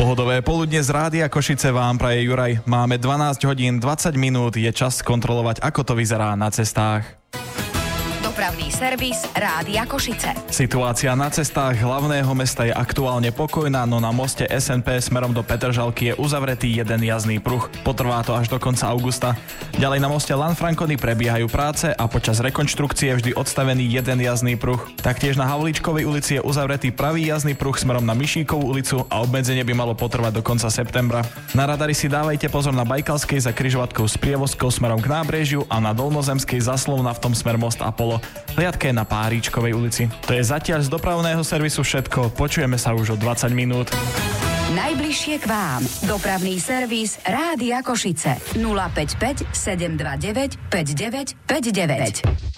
Pohodové poludne z Rádia Košice vám praje Juraj. Máme 12 hodín 20 minút, je čas kontrolovať, ako to vyzerá na cestách. Dopravný servis Rádia Košice. Situácia na cestách hlavného mesta je aktuálne pokojná, no na moste SNP smerom do Petržalky je uzavretý jeden jazdný pruh. Potrvá to až do konca augusta. Ďalej na moste Lanfrancony prebiehajú práce a počas rekonštrukcie je vždy odstavený jeden jazdný pruh. Taktiež na Havlíčkovej ulici je uzavretý pravý jazdný pruh smerom na Mišíkovú ulicu a obmedzenie by malo potrvať do konca septembra. Na radari si dávajte pozor na Bajkalskej za križovatkou s prievozkou smerom k nábrežiu a na Dolnozemskej za Slovnaftom smer Most Apollo. Hliadke na Páričkovej ulici. To je zatiaľ z dopravného servisu všetko. Počujeme sa už o 20 minút. Najbližšie k vám. Dopravný servis Rádia Košice. 055 729 5959.